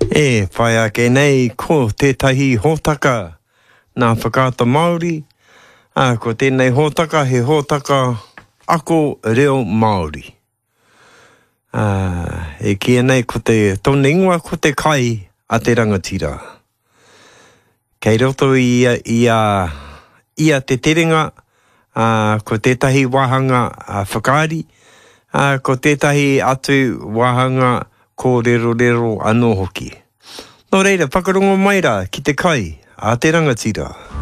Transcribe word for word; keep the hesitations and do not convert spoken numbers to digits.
E, whai a ke nei ko tētahi hōtaka nā whakaata Māori. A, ko tēnei hōtaka he hōtaka ako reo Māori. A, e kia nei ko te tōna ingoa ko te kai a te rangatira. Kei roto i a, i a, i a te terenga, a, ko tētahi wahanga a whakaari, a, ko tētahi atu wahanga ko rero rero anō hoki. Nō reira, whakarongo mai rā ki te kai a te rangatira.